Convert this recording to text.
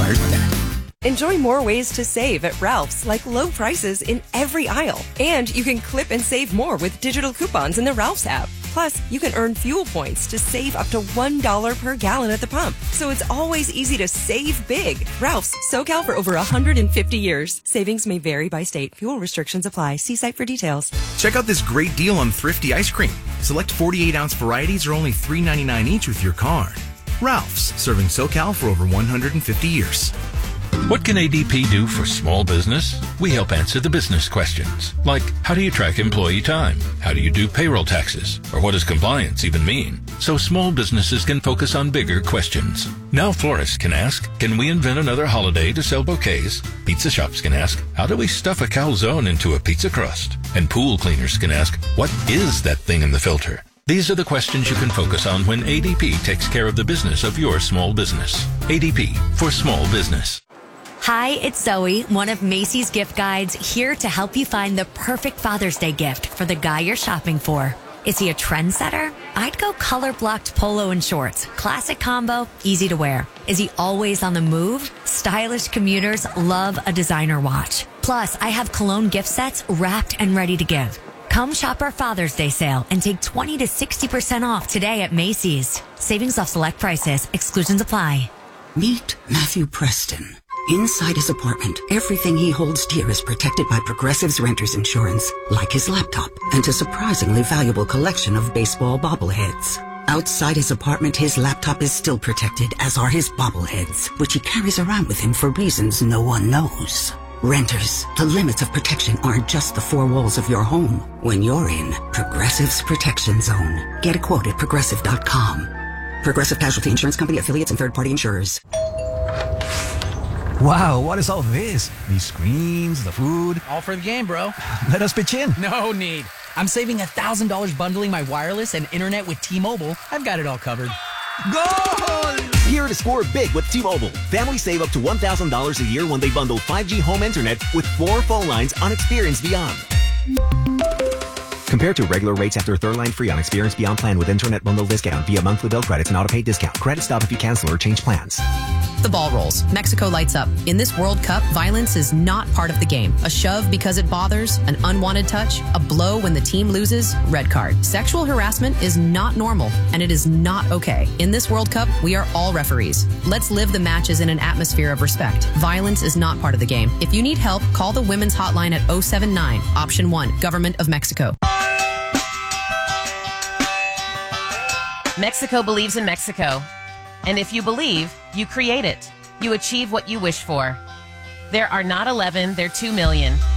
inspired by that. Enjoy more ways to save at Ralph's, like low prices in every aisle. And you can clip and save more with digital coupons in the Ralph's app. Plus, you can earn fuel points to save up to $1 per gallon at the pump. So it's always easy to save big. Ralph's, SoCal for over 150 years. Savings may vary by state. Fuel restrictions apply. See site for details. Check out this great deal on Thrifty ice cream. Select 48-ounce varieties are only $3.99 each with your card. Ralph's, serving SoCal for over 150 years. What can ADP do for small business? We help answer the business questions, like how do you track employee time? How do you do payroll taxes? Or what does compliance even mean? So small businesses can focus on bigger questions. Now florists can ask, can we invent another holiday to sell bouquets? Pizza shops can ask, how do we stuff a calzone into a pizza crust? And pool cleaners can ask, what is that thing in the filter? These are the questions you can focus on when ADP takes care of the business of your small business. ADP for small business. Hi, it's Zoe, one of Macy's gift guides, here to help you find the perfect Father's Day gift for the guy you're shopping for. Is he a trendsetter? I'd go color-blocked polo and shorts. Classic combo, easy to wear. Is he always on the move? Stylish commuters love a designer watch. Plus, I have cologne gift sets wrapped and ready to give. Come shop our Father's Day sale and take 20 to 60% off today at Macy's. Savings off select prices. Exclusions apply. Meet Matthew Preston. Inside his apartment, everything he holds dear is protected by Progressive's renter's insurance, like his laptop and a surprisingly valuable collection of baseball bobbleheads. Outside his apartment, his laptop is still protected, as are his bobbleheads, which he carries around with him for reasons no one knows. Renters, the limits of protection aren't just the four walls of your home. When you're in Progressive's Protection Zone, get a quote at Progressive.com. Progressive Casualty Insurance Company, affiliates, and third-party insurers. Wow, what is all this? These screens, the food. All for the game, bro. Let us pitch in. No need. I'm saving $1,000 bundling my wireless and internet with T-Mobile. I've got it all covered. Goal! Here to score big with T-Mobile. Families save up to $1,000 a year when they bundle 5G home internet with 4 phone lines on Experience Beyond. Compared to regular rates after third line free on Experience Beyond plan with internet bundle discount via monthly bill credits and auto-pay discount. Credit stop if you cancel or change plans. The ball rolls. Mexico lights up. In this World Cup, violence is not part of the game. A shove because it bothers, an unwanted touch, a blow when the team loses, red card. Sexual harassment is not normal, and it is not okay. In this World Cup, we are all referees. Let's live the matches in an atmosphere of respect. Violence is not part of the game. If you need help, call the Women's Hotline at 079, option 1, Government of Mexico. Mexico believes in Mexico. And if you believe, you create it. You achieve what you wish for. There are not 11, there are 2 million.